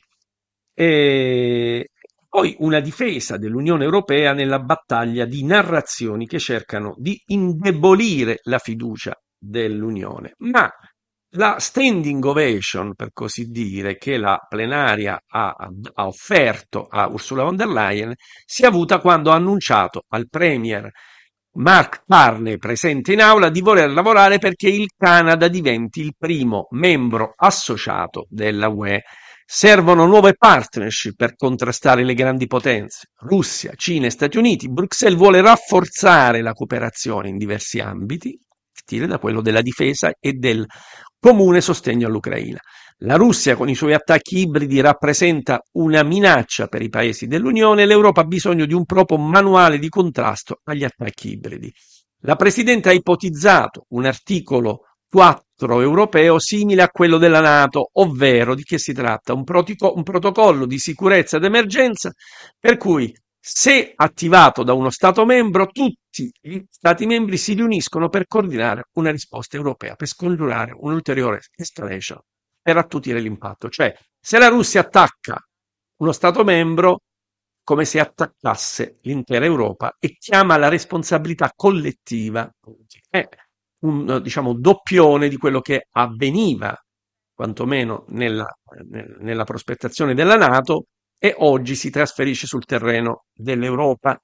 E poi una difesa dell'Unione Europea nella battaglia di narrazioni che cercano di indebolire la fiducia dell'Unione. Ma la standing ovation, per così dire, che la plenaria ha, ha offerto a Ursula von der Leyen si è avuta quando ha annunciato al premier Mark Carney, presente in aula, di voler lavorare perché il Canada diventi il primo membro associato della U E. Servono nuove partnership per contrastare le grandi potenze, Russia, Cina e Stati Uniti. Bruxelles vuole rafforzare la cooperazione in diversi ambiti, a partire da quello della difesa e del comune sostegno all'Ucraina. La Russia con i suoi attacchi ibridi rappresenta una minaccia per i paesi dell'Unione e l'Europa ha bisogno di un proprio manuale di contrasto agli attacchi ibridi. La Presidente ha ipotizzato un articolo quattro europeo simile a quello della NATO, ovvero di che si tratta? Un, protico- un protocollo di sicurezza d'emergenza per cui se attivato da uno Stato membro, tutti gli Stati membri si riuniscono per coordinare una risposta europea, per scongiurare un'ulteriore escalation, per attutire l'impatto. Cioè, se la Russia attacca uno Stato membro, come se attaccasse l'intera Europa e chiama la responsabilità collettiva. È un, diciamo, doppione di quello che avveniva, quantomeno nella, nella prospettazione della NATO, e oggi si trasferisce sul terreno dell'Europa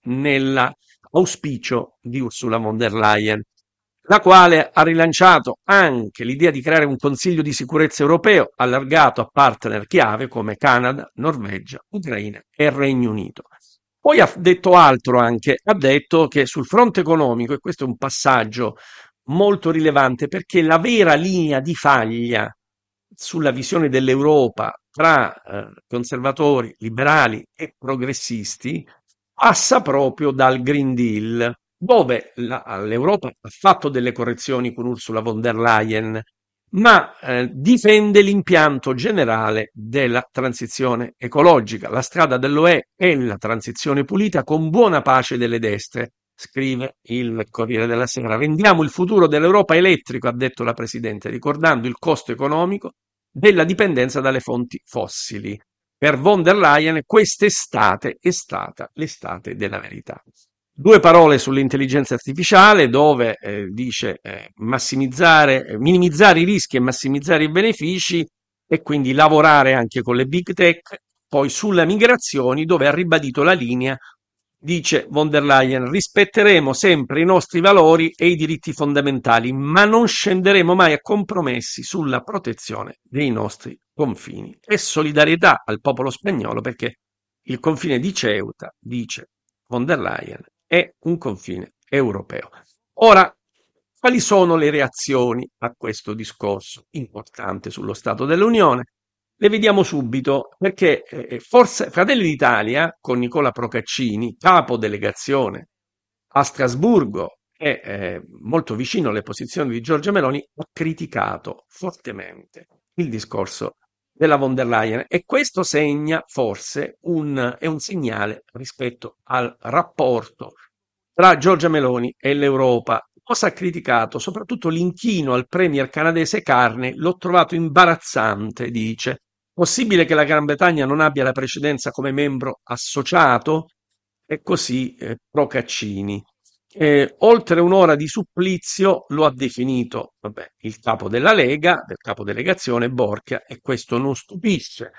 nell'auspicio di Ursula von der Leyen, la quale ha rilanciato anche l'idea di creare un Consiglio di sicurezza europeo allargato a partner chiave come Canada, Norvegia, Ucraina e Regno Unito. Poi ha detto altro anche, ha detto che sul fronte economico, e questo è un passaggio molto rilevante perché la vera linea di faglia sulla visione dell'Europa tra eh, conservatori, liberali e progressisti passa proprio dal Green Deal, dove la- l'Europa ha fatto delle correzioni con Ursula von der Leyen, ma eh, difende l'impianto generale della transizione ecologica. La strada dell'U E è la transizione pulita con buona pace delle destre, scrive il Corriere della Sera. Rendiamo il futuro dell'Europa elettrico, ha detto la Presidente, ricordando il costo economico della dipendenza dalle fonti fossili. Per von der Leyen quest'estate è stata l'estate della verità. Due parole sull'intelligenza artificiale dove eh, dice eh, massimizzare, eh, minimizzare i rischi e massimizzare i benefici e quindi lavorare anche con le big tech. Poi sulle migrazioni dove ha ribadito la linea, dice von der Leyen, rispetteremo sempre i nostri valori e i diritti fondamentali, ma non scenderemo mai a compromessi sulla protezione dei nostri confini. E solidarietà al popolo spagnolo perché il confine di Ceuta, dice von der Leyen, è un confine europeo. Ora, quali sono le reazioni a questo discorso importante sullo Stato dell'Unione? Le vediamo subito perché eh, forse Fratelli d'Italia con Nicola Procaccini, capo delegazione a Strasburgo e eh, molto vicino alle posizioni di Giorgia Meloni, ha criticato fortemente il discorso della von der Leyen e questo segna forse un, è un segnale rispetto al rapporto tra Giorgia Meloni e l'Europa. Cosa ha criticato? Soprattutto l'inchino al premier canadese Carney l'ho trovato imbarazzante, dice. Possibile che la Gran Bretagna non abbia la precedenza come membro associato? E così eh, Procaccini. Eh, oltre un'ora di supplizio lo ha definito vabbè, il capo della Lega, del capo delegazione Borchia, e questo non stupisce.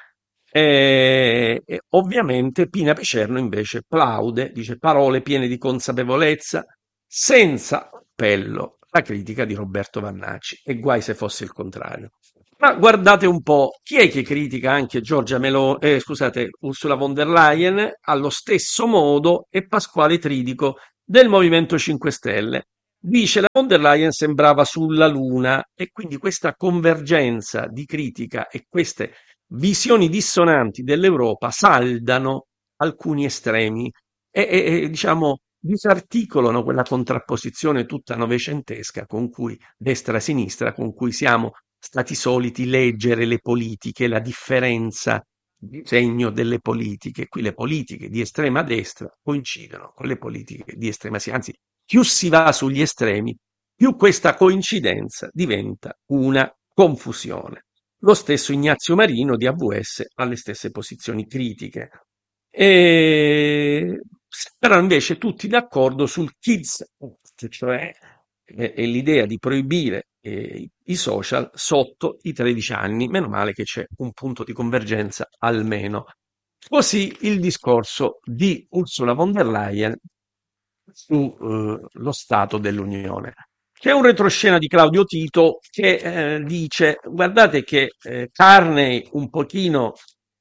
E, e ovviamente Pina Picerno invece plaude, dice parole piene di consapevolezza, senza appello la critica di Roberto Vannacci, e guai se fosse il contrario. Ma guardate un po', chi è che critica anche Giorgia Melo, eh, scusate, Ursula von der Leyen allo stesso modo è Pasquale Tridico del Movimento cinque Stelle. Dice la von der Leyen sembrava sulla luna, e quindi questa convergenza di critica e queste visioni dissonanti dell'Europa saldano alcuni estremi e, e- e, diciamo disarticolano quella contrapposizione tutta novecentesca con cui destra-sinistra, con cui siamo stati soliti leggere le politiche, la differenza di segno delle politiche. Qui le politiche di estrema destra coincidono con le politiche di estrema sinistra, anzi, più si va sugli estremi, più questa coincidenza diventa una confusione. Lo stesso Ignazio Marino di A V S ha le stesse posizioni critiche. E sembrano invece tutti d'accordo sul Kids Act, cioè eh, è l'idea di proibire eh, i social sotto i tredici anni. Meno male che c'è un punto di convergenza almeno. Così il discorso di Ursula von der Leyen sullo Stato dell'Unione. C'è un retroscena di Claudio Tito che eh, dice: guardate che eh, Carney un pochino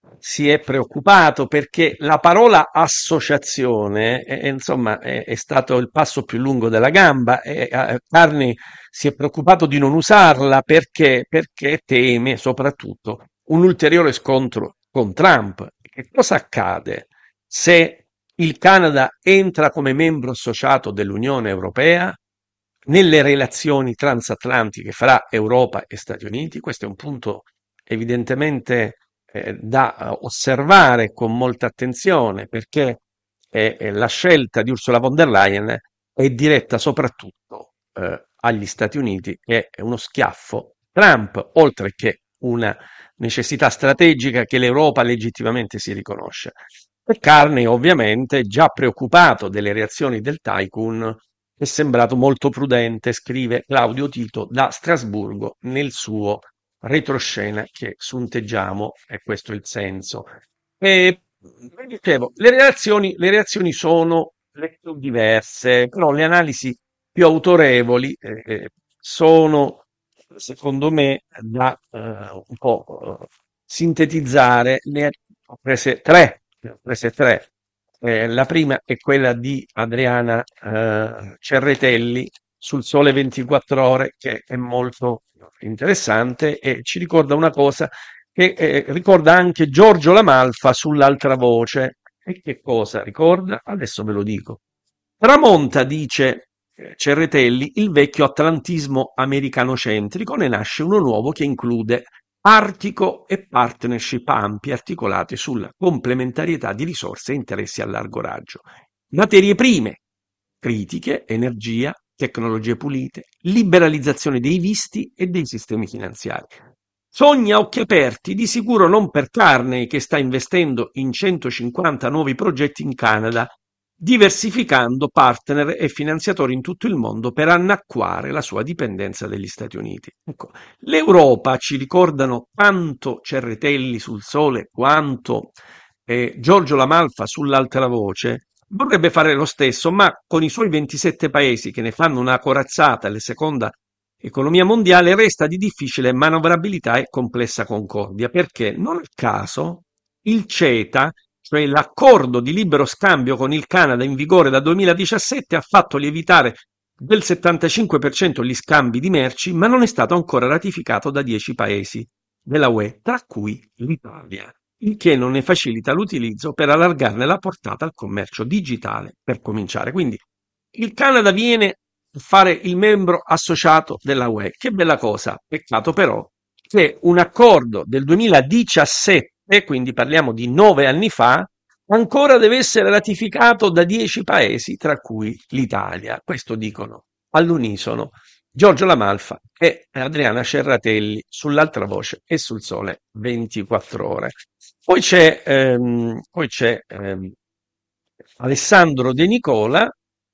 si è preoccupato perché la parola associazione eh, insomma è, è stato il passo più lungo della gamba, e eh, Carney si è preoccupato di non usarla perché, perché teme soprattutto un ulteriore scontro con Trump. Che cosa accade se il Canada entra come membro associato dell'Unione Europea nelle relazioni transatlantiche fra Europa e Stati Uniti? Questo è un punto evidentemente eh, da eh, osservare con molta attenzione, perché eh, eh, la scelta di Ursula von der Leyen è diretta soprattutto eh, agli Stati Uniti, e è uno schiaffo Trump, oltre che una necessità strategica che l'Europa legittimamente si riconosce. E Carney, ovviamente, già preoccupato delle reazioni del Tycoon, è sembrato molto prudente, scrive Claudio Tito da Strasburgo nel suo retroscena che sunteggiamo, e questo è il senso. E, come dicevo, le reazioni, le reazioni sono le più diverse, però le analisi più autorevoli eh, eh, sono, secondo me, da eh, un po' eh, sintetizzare. Ne ho prese tre, ne ho prese tre. Eh, la prima è quella di Adriana eh, Cerretelli sul Sole ventiquattro Ore, che è molto interessante e ci ricorda una cosa che eh, ricorda anche Giorgio Lamalfa sull'altra voce. E che cosa ricorda? Adesso ve lo dico. Tramonta, dice eh, Cerretelli, il vecchio atlantismo americanocentrico, ne nasce uno nuovo che include Artico e partnership ampie articolate sulla complementarietà di risorse e interessi a largo raggio. Materie prime, critiche, energia, tecnologie pulite, liberalizzazione dei visti e dei sistemi finanziari. Sogni a occhi aperti, di sicuro non per Carney, che sta investendo in centocinquanta nuovi progetti in Canada, diversificando partner e finanziatori in tutto il mondo per annacquare la sua dipendenza dagli Stati Uniti. Ecco, l'Europa, ci ricordano tanto Cerretelli sul Sole quanto eh, Giorgio Lamalfa sull'altra voce, vorrebbe fare lo stesso, ma con i suoi ventisette paesi che ne fanno una corazzata alla seconda economia mondiale resta di difficile manovrabilità e complessa concordia, perché non a caso il CETA, cioè l'accordo di libero scambio con il Canada in vigore da duemiladiciassette, ha fatto lievitare del settantacinque per cento gli scambi di merci, ma non è stato ancora ratificato da dieci paesi della U E, tra cui l'Italia, il che non ne facilita l'utilizzo per allargarne la portata al commercio digitale per cominciare. Quindi il Canada viene a fare il membro associato della U E. Che bella cosa, peccato però che un accordo del duemiladiciassette, quindi parliamo di nove anni fa, ancora deve essere ratificato da dieci paesi, tra cui l'Italia. Questo dicono all'unisono Giorgio Lamalfa e Adriana Cerratelli sull'altra voce e sul Sole ventiquattro Ore. Poi c'è, ehm, poi c'è ehm, Alessandro De Nicola,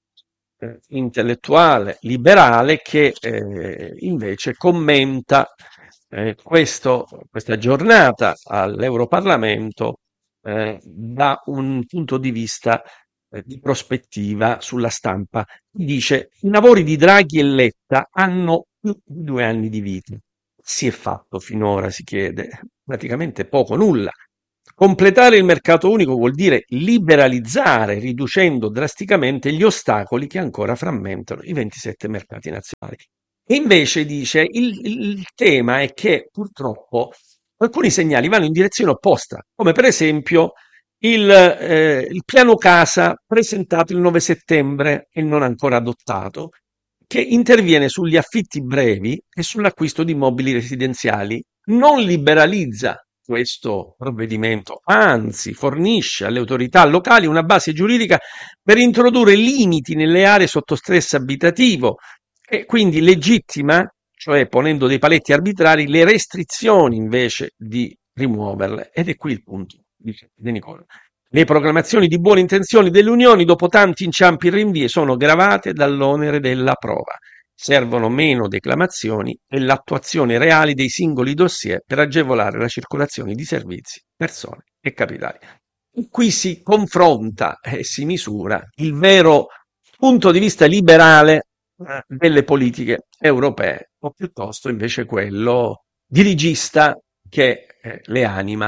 eh, intellettuale liberale, che eh, invece commenta eh, questo, questa giornata all'Europarlamento eh, da un punto di vista eh, di prospettiva sulla stampa. Dice: i lavori di Draghi e Letta hanno più di due anni di vita. Si è fatto finora, si chiede, praticamente poco, nulla. Completare il mercato unico vuol dire liberalizzare, riducendo drasticamente gli ostacoli che ancora frammentano i ventisette mercati nazionali. E invece dice il, il tema è che purtroppo alcuni segnali vanno in direzione opposta, come per esempio il, eh, il piano casa presentato il nove settembre e non ancora adottato, che interviene sugli affitti brevi e sull'acquisto di immobili residenziali. Non liberalizza questo provvedimento, anzi fornisce alle autorità locali una base giuridica per introdurre limiti nelle aree sotto stress abitativo e quindi legittima, cioè ponendo dei paletti arbitrari, le restrizioni invece di rimuoverle. Ed è qui il punto, dice De Nicola. Le proclamazioni di buone intenzioni delle unioni, dopo tanti inciampi e rinvii, sono gravate dall'onere della prova. Servono meno declamazioni e l'attuazione reale dei singoli dossier per agevolare la circolazione di servizi, persone e capitali. Qui si confronta e si misura il vero punto di vista liberale eh, delle politiche europee, o piuttosto invece quello dirigista che eh, le anima.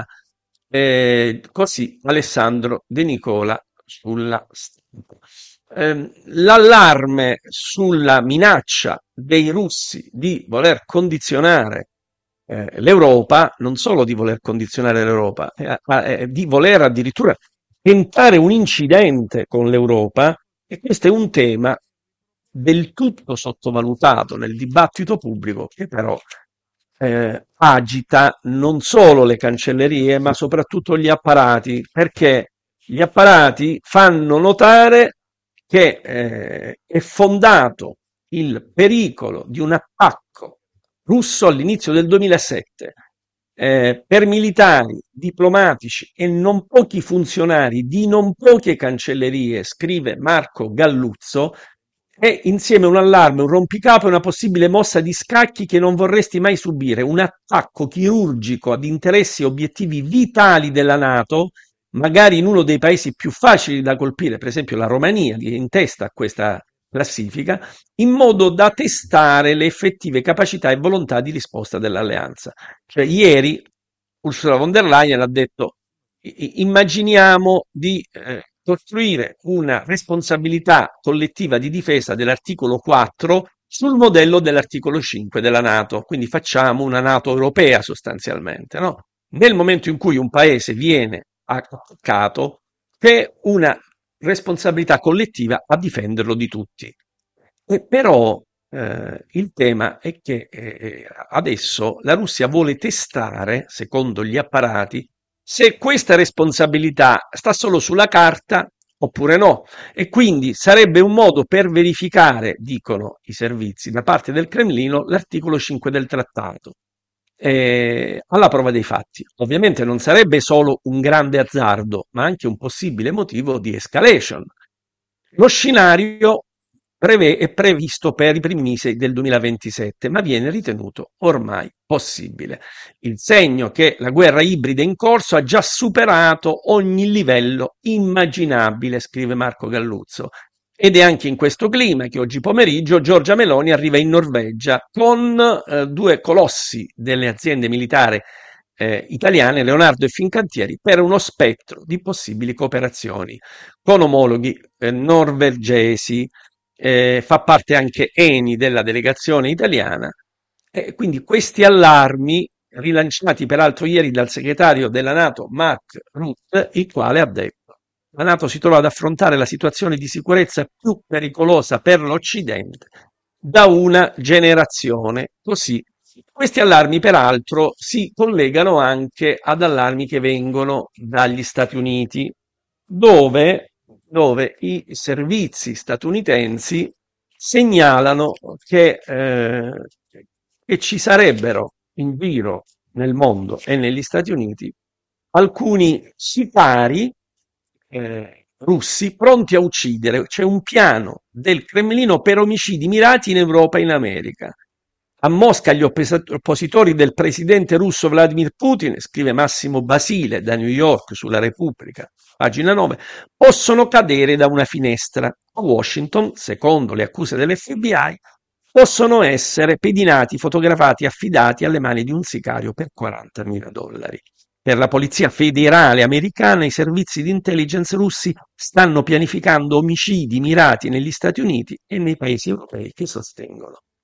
Eh, così Alessandro De Nicola sulla stampa. Ehm, l'allarme sulla minaccia dei russi di voler condizionare eh, l'Europa, non solo di voler condizionare l'Europa, eh, ma eh, di voler addirittura tentare un incidente con l'Europa, e questo è un tema del tutto sottovalutato nel dibattito pubblico, che però eh, agita non solo le cancellerie, ma soprattutto gli apparati, perché gli apparati fanno notare che eh, è fondato il pericolo di un attacco russo all'inizio del duemilasette eh, per militari, diplomatici e non pochi funzionari di non poche cancellerie, scrive Marco Galluzzo, è insieme un allarme, un rompicapo e una possibile mossa di scacchi che non vorresti mai subire, un attacco chirurgico ad interessi e obiettivi vitali della NATO, magari in uno dei paesi più facili da colpire, per esempio la Romania, che è in testa a questa classifica, in modo da testare le effettive capacità e volontà di risposta dell'alleanza. Cioè, ieri Ursula von der Leyen ha detto: immaginiamo di eh, costruire una responsabilità collettiva di difesa dell'articolo quattro sul modello dell'articolo cinque della NATO, quindi facciamo una NATO europea sostanzialmente, no? Nel momento in cui un paese viene attaccato, c'è una responsabilità collettiva a difenderlo di tutti. E però eh, il tema è che eh, adesso la Russia vuole testare, secondo gli apparati, se questa responsabilità sta solo sulla carta oppure no. E quindi sarebbe un modo per verificare, dicono i servizi, da parte del Cremlino, l'articolo cinque del trattato. Eh, alla prova dei fatti. Ovviamente non sarebbe solo un grande azzardo, ma anche un possibile motivo di escalation. Lo scenario preve- è previsto per i primi mesi del duemilaventisette, ma viene ritenuto ormai possibile. Il segno che la guerra ibrida in corso ha già superato ogni livello immaginabile, scrive Marco Galluzzo. Ed è anche in questo clima che oggi pomeriggio Giorgia Meloni arriva in Norvegia con eh, due colossi delle aziende militari eh, italiane, Leonardo e Fincantieri, per uno spettro di possibili cooperazioni con omologhi eh, norvegesi. Eh, fa parte anche Eni della delegazione italiana. E quindi questi allarmi, rilanciati peraltro ieri dal segretario della NATO Mark Rutte, il quale ha detto: la NATO si trova ad affrontare la situazione di sicurezza più pericolosa per l'Occidente da una generazione. Così questi allarmi, peraltro, si collegano anche ad allarmi che vengono dagli Stati Uniti, dove, dove i servizi statunitensi segnalano che, eh, che ci sarebbero in giro nel mondo e negli Stati Uniti alcuni sipari eh, russi pronti a uccidere. C'è un piano del Cremlino per omicidi mirati in Europa e in America. A Mosca gli oppos- oppositori del presidente russo Vladimir Putin, scrive Massimo Basile da New York sulla Repubblica, pagina nove, possono cadere da una finestra. A Washington, secondo le accuse dell'F B I, possono essere pedinati, fotografati e affidati alle mani di un sicario per quarantamila dollari. Per la polizia federale americana, i servizi di intelligence russi stanno pianificando omicidi mirati negli Stati Uniti e nei paesi europei che sostengono